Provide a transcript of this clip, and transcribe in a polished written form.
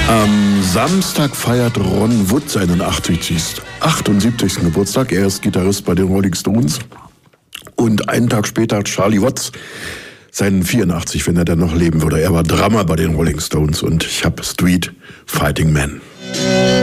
Am Samstag feiert Ron Wood seinen 78. Geburtstag. Er ist Gitarrist bei den Rolling Stones. Und einen Tag später hat Charlie Watts seinen 84, wenn er dann noch leben würde. Er war Drummer bei den Rolling Stones und ich habe Street Fighting Man.